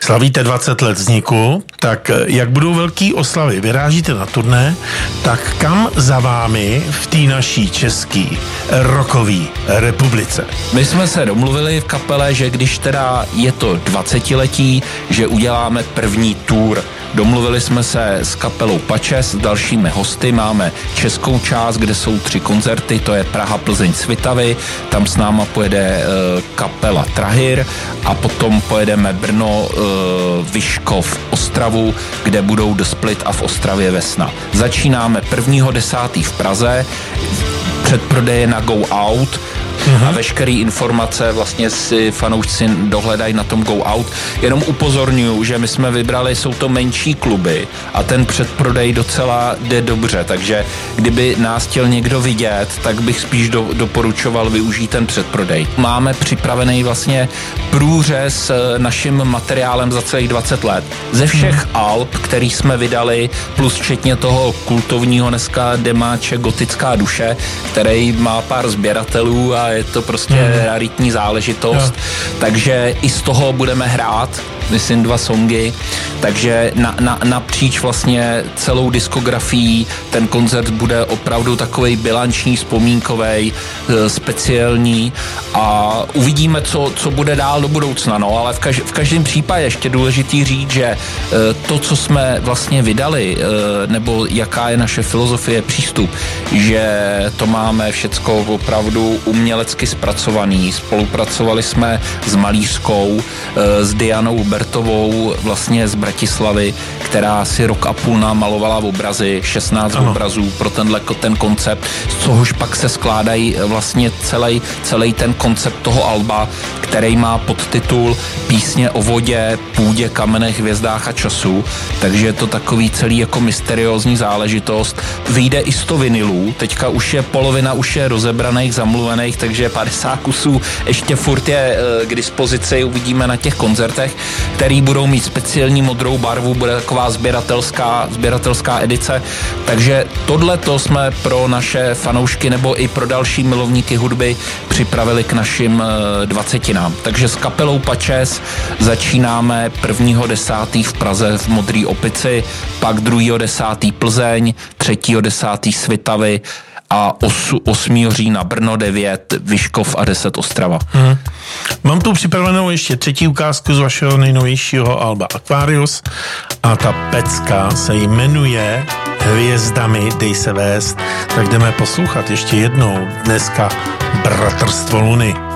slavíte 20 let vzniku, tak jak budou velký oslavy, vyrážíte na turné, tak kam za vámi v té naší české rockové republice? My jsme se domluvili v kapele, že když teda je to 20letí, že uděláme první tour. Domluvili jsme se s kapelou Pače, s dalšími hosty, máme českou část, kde jsou 3 koncerty, to je Praha, Plzeň, Svitavy, tam s náma pojede kapela Trahir a potom pojedeme Brno, Vyškov, Ostravu, kde budou The Split a v Ostravě Vesna. Začínáme 1.10. v Praze, předprodeje na Go Out, a veškeré informace vlastně si fanoušci dohledají na tom Go Out. Jenom upozorňuji, že my jsme vybrali, jsou to menší kluby a ten předprodej docela jde dobře, takže kdyby nás chtěl někdo vidět, tak bych spíš doporučoval využít ten předprodej. Máme připravený vlastně průřez naším materiálem za celých 20 let. Ze všech alb, který jsme vydali, plus včetně toho kultovního dneska demáče Gotická duše, který má pár sběratelů a je to prostě raritní záležitost, takže i z toho budeme hrát, myslím 2 songy, takže napříč vlastně celou diskografií ten koncert bude opravdu takovej bilanční, vzpomínkovej, speciální a uvidíme, co bude dál do budoucna, no, ale v každém případě ještě důležitý říct, že to, co jsme vlastně vydali, nebo jaká je naše filozofie, přístup, že to máme všecko opravdu umělecky zpracovaný, spolupracovali jsme s malířskou, s Dianou Bertovou vlastně z Bratislavy, která si rok a půl namalovala obrazy, 16 obrazů pro ten koncept, z cohož pak se skládají vlastně celý ten koncept toho alba, který má podtitul Písně o vodě, půdě, kamenech, hvězdách a času, takže je to takový celý jako mysteriózní záležitost. Vyjde i 100 vinylů, teďka už je polovina rozebraných, zamluvených, takže 50 kusů ještě furt je k dispozici, uvidíme na těch koncertech, který budou mít speciální modrou barvu, bude taková sběratelská edice, takže tohleto jsme pro naše fanoušky nebo i pro další milovníky hudby připravili k našim 20. Takže s kapelou Pačes začínáme 1.10. v Praze v Modrý opici, pak 2.10. Plzeň, 3.10. Svitavy a 8. října Brno 9, Vyškov a 10 Ostrava. Mám tu připravenou ještě 3. ukázku z vašeho nejnovějšího alba Aquarius a ta pecka se jmenuje Hvězdami dej se vést, tak jdeme poslouchat ještě jednou dneska Bratrstvo Luny.